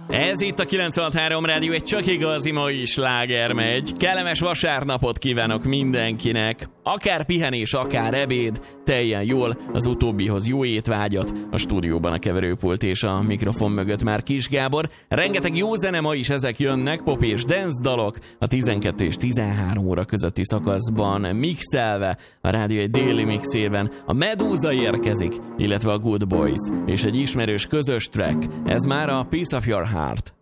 Ez itt a 96.3 Rádió, egy csak igazi mai sláger megy. Kellemes vasárnapot kívánok mindenkinek. Akár pihenés, akár ebéd, teljen jól, az utóbbihoz jó étvágyat. A stúdióban a keverőpult és a mikrofon mögött már Kis Gábor. Rengeteg jó zene ma is ezek jönnek, pop és dance dalok a 12 és 13 óra közötti szakaszban mixelve a rádió egy déli mixében. A Medúza érkezik, illetve a Good Boys és egy ismerős közös track. Ez már a Piece of Your Heart.